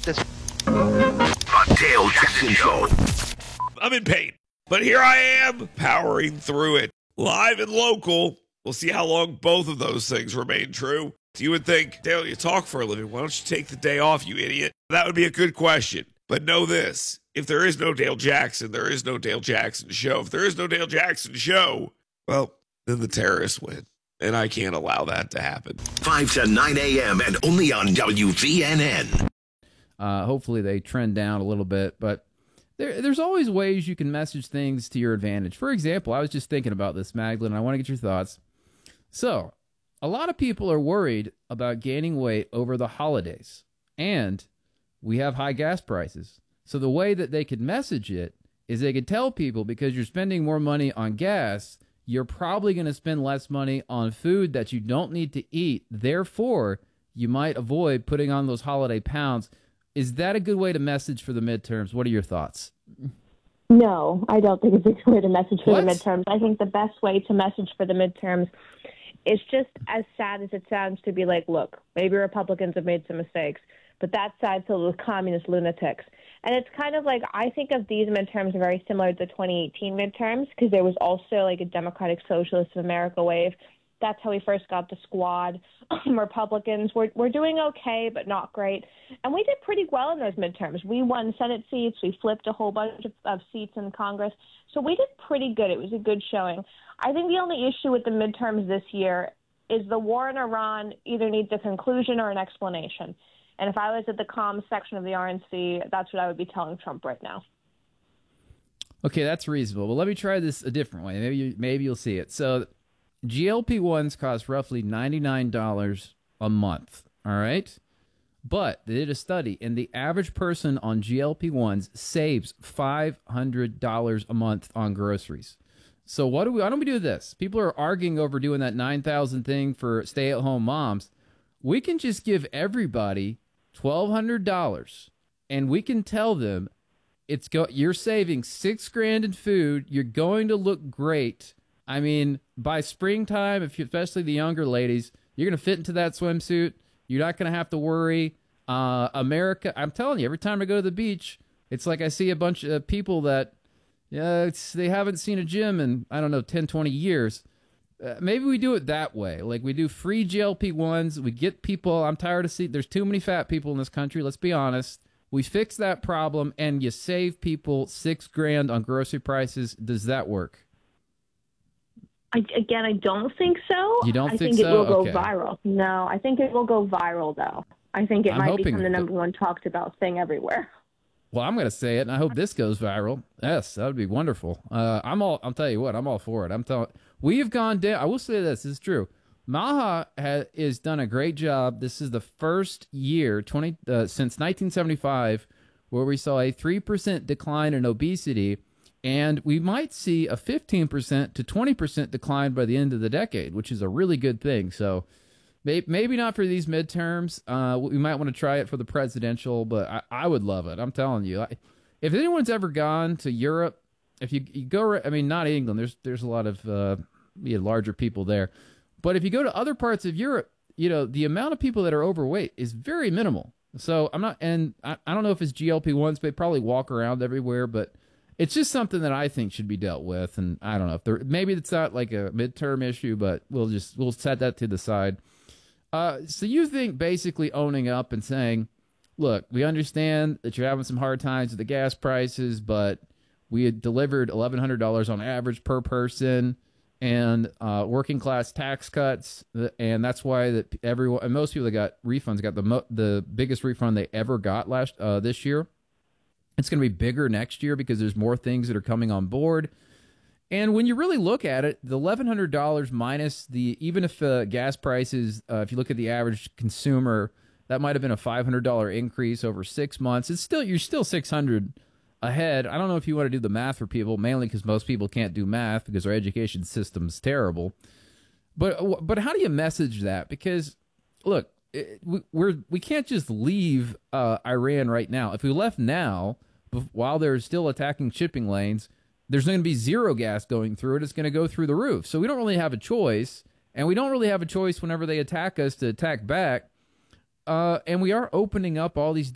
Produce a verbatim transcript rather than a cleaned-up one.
this. The Dale Jackson Show. I'm in pain, but here I am powering through it. Live and local. We'll see how long both of those things remain true. You would think, Dale, you talk for a living. Why don't you take the day off, you idiot? That would be a good question. But know this. If there is no Dale Jackson, there is no Dale Jackson Show. If there is no Dale Jackson Show, well, then the terrorists win. And I can't allow that to happen. five to nine a.m. and only on W V N N. Uh, hopefully they trend down a little bit. But there, there's always ways you can message things to your advantage. For example, I was just thinking about this, Magdalene, and I want to get your thoughts. So, a lot of people are worried about gaining weight over the holidays, and we have high gas prices. So the way that they could message it is they could tell people, because you're spending more money on gas, you're probably going to spend less money on food that you don't need to eat. Therefore, you might avoid putting on those holiday pounds. Is that a good way to message for the midterms? What are your thoughts? No, I don't think it's a good way to message for What? the midterms. I think the best way to message for the midterms, it's just as sad as it sounds to be like, look, maybe Republicans have made some mistakes, but that side filled with communist lunatics. And it's kind of like, I think of these midterms very similar to the twenty eighteen midterms, because there was also like a Democratic Socialist of America wave. That's how we first got the squad. Republicans were, were doing okay, but not great. And we did pretty well in those midterms. We won Senate seats. We flipped a whole bunch of, of seats in Congress. So we did pretty good. It was a good showing. I think the only issue with the midterms this year is the war in Iran either needs a conclusion or an explanation. And if I was at the comms section of the R N C, that's what I would be telling Trump right now. Okay, that's reasonable. Well, let me try this a different way. Maybe you, maybe you'll see it. So G L P ones cost roughly ninety-nine dollars a month, all right? But they did a study, and the average person on G L P ones saves five hundred dollars a month on groceries. So what do we, why don't we do this? People are arguing over doing that nine thousand thing for stay-at-home moms. We can just give everybody twelve hundred dollars, and we can tell them it's go. You're saving six grand in food. You're going to look great. I mean, by springtime, if you, especially the younger ladies, you're going to fit into that swimsuit. You're not going to have to worry. Uh, America, I'm telling you, every time I go to the beach, it's like I see a bunch of people that, yeah, it's, they haven't seen a gym in, I don't know, ten, twenty years. Uh, maybe we do it that way. Like, we do free G L P ones. We get people, I'm tired of seeing, there's too many fat people in this country, let's be honest. We fix that problem, and you save people six grand on grocery prices. Does that work? I, again, I don't think so. You don't I think think it so? will go Okay. viral. No, I think it will go viral, though. I think it I'm might hoping become the that- number one talked about thing everywhere. Well, I'm going to say it, and I hope this goes viral. Yes, that would be wonderful. Uh, I'm all. I'll tell you what. I'm all for it. I'm telling. We have gone down. I will say this. This is true. Maha has is done a great job. This is the first year twenty uh, since nineteen seventy-five where we saw a three percent decline in obesity, and we might see a fifteen percent to twenty percent decline by the end of the decade, which is a really good thing. So. Maybe not for these midterms. Uh, we might want to try it for the presidential, but I, I would love it. I'm telling you. I, if anyone's ever gone to Europe, if you, you go, I mean, not England. There's there's a lot of uh, we had larger people there, but if you go to other parts of Europe, you know the amount of people that are overweight is very minimal. So I'm not, and I, I don't know if it's G L P ones. They probably walk around everywhere, but it's just something that I think should be dealt with. And I don't know if there maybe it's not like a midterm issue, but we'll just we'll set that to the side. Uh, so you think basically owning up and saying, look, we understand that you're having some hard times with the gas prices, but we had delivered eleven hundred dollars on average per person and uh, working class tax cuts, and that's why that everyone and most people that got refunds got the mo- the biggest refund they ever got last uh, this year. It's going to be bigger next year because there's more things that are coming on board. And when you really look at it, the eleven hundred dollars minus the, even if uh, gas prices, uh, if you look at the average consumer, that might have been a five hundred dollars increase over six months. It's still, you're still six hundred dollars ahead. I don't know if you want to do the math for people, mainly because most people can't do math because our education system's terrible. But, but how do you message that? Because look, it, we, we're, we can't just leave uh, Iran right now. If we left now, while they're still attacking shipping lanes, there's going to be zero gas going through it. It's going to go through the roof. So we don't really have a choice, and we don't really have a choice whenever they attack us to attack back. Uh, and we are opening up all these